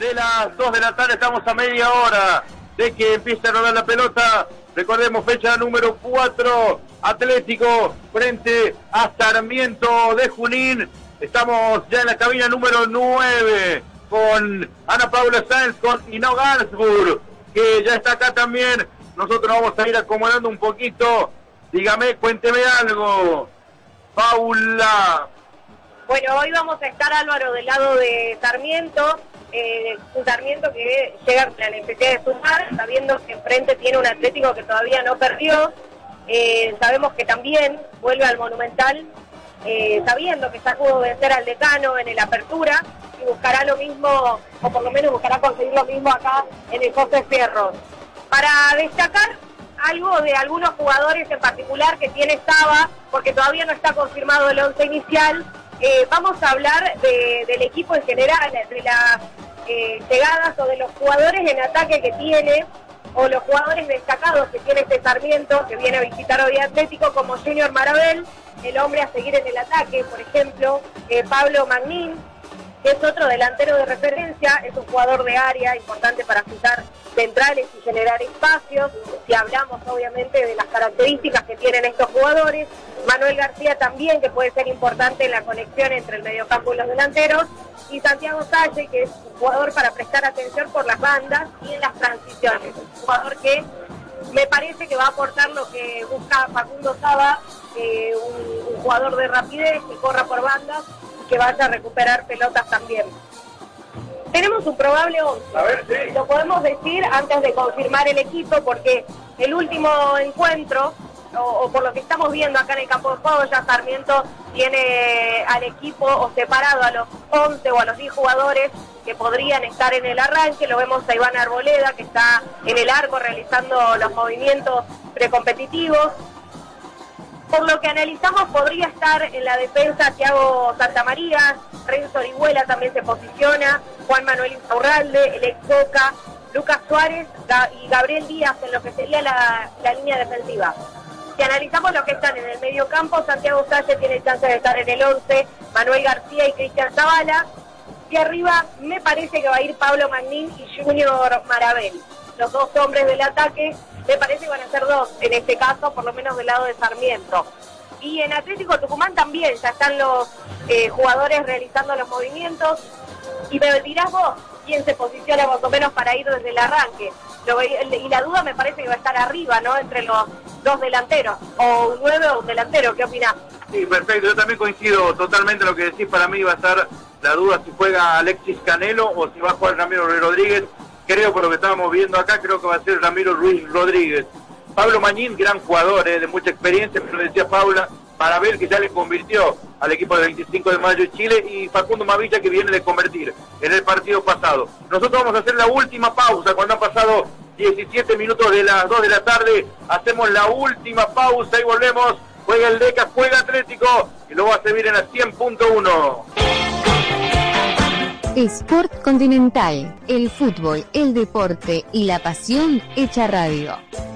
de las 2 de la tarde, estamos a media hora de que empiece a rodar la pelota. Recordemos, fecha número 4, Atlético frente a Sarmiento de Junín. Estamos ya en la cabina número 9 con Ana Paula Sáenz, con Ino Gansburg, que ya está acá también. Nosotros vamos a ir acomodando un poquito. Dígame, cuénteme algo, Paula. Bueno, hoy vamos a estar, Álvaro, del lado de Sarmiento, un Sarmiento que llega a la necesidad de sumar, sabiendo que enfrente tiene un Atlético que todavía no perdió. Sabemos que también vuelve al Monumental, sabiendo que ya pudo vencer al Decano en el Apertura, y buscará lo mismo, o por lo menos buscará conseguir lo mismo acá en el José Fierro. Para destacar algo de algunos jugadores en particular que tiene Saba, porque todavía no está confirmado el once inicial, vamos a hablar del equipo en general, de las llegadas o de los jugadores en ataque que tiene, o los jugadores destacados que tiene este Sarmiento, que viene a visitar hoy Atlético, como Junior Marabel, el hombre a seguir en el ataque, por ejemplo, Pablo Magnín, que es otro delantero de referencia, es un jugador de área importante para fijar centrales y generar espacios, si hablamos obviamente de las características que tienen estos jugadores. Manuel García también, que puede ser importante en la conexión entre el mediocampo y los delanteros, y Santiago Salle, que es un jugador para prestar atención por las bandas y en las transiciones, un jugador que me parece que va a aportar lo que busca Facundo Saba, un jugador de rapidez, que corra por bandas, que vaya a recuperar pelotas también. Tenemos un probable 11, A ver, sí. Lo podemos decir antes de confirmar el equipo, porque el último encuentro, o por lo que estamos viendo acá en el campo de juego, ya Sarmiento tiene al equipo o separado a los 11 o a los 10 jugadores que podrían estar en el arranque. Lo vemos a Iván Arboleda, que está en el arco realizando los movimientos precompetitivos. Por lo que analizamos, podría estar en la defensa Thiago Santamaría, Renzo Orihuela también se posiciona, Juan Manuel Insaurralde, el ex Boca, Lucas Suárez y Gabriel Díaz en lo que sería la línea defensiva. Si analizamos lo que están en el medio campo, Santiago Salle tiene chance de estar en el 11, Manuel García y Cristian Zavala, y arriba me parece que va a ir Pablo Magnín y Junior Marabel. Los dos hombres del ataque, me parece que van a ser dos, en este caso, por lo menos del lado de Sarmiento. Y en Atlético Tucumán también, ya están los jugadores realizando los movimientos, y me dirás vos quién se posiciona más o menos para ir desde el arranque. Y la duda me parece que va a estar arriba, ¿no?, entre los dos delanteros, o un 9 o un delantero. ¿Qué opinás? Sí, perfecto, yo también coincido totalmente en lo que decís. Para mí va a estar la duda si juega Alexis Canelo o si va a jugar Ramiro Ruiz Rodríguez. Creo, por lo que estábamos viendo acá, creo que va a ser Ramiro Ruiz Rodríguez. Pablo Magnín, gran jugador, de mucha experiencia, pero decía Paula, para ver que ya le convirtió al equipo de 25 de mayo de Chile, y Facundo Mavilla, que viene de convertir en el partido pasado. Nosotros vamos a hacer la última pausa, cuando han pasado 17 minutos de las 2 de la tarde, hacemos la última pausa y volvemos. Juega el Deca, juega Atlético, y lo va a servir en la 100.1. Sport Continental, el fútbol, el deporte y la pasión hecha radio.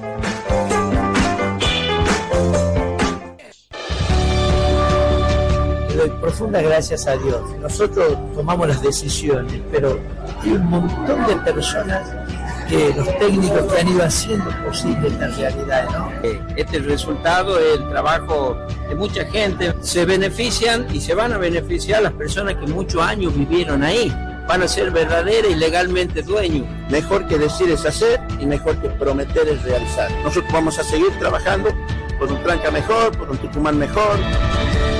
Le doy profundas gracias a Dios. Nosotros tomamos las decisiones, pero hay un montón de personas, que los técnicos que han ido haciendo posible esta realidad, ¿no? Este resultado es el trabajo de mucha gente. Se benefician y se van a beneficiar las personas que muchos años vivieron ahí. Van a ser verdaderas y legalmente dueños. Mejor que decir es hacer, y mejor que prometer es realizar. Nosotros vamos a seguir trabajando por un Tranca mejor, por un Tucumán mejor.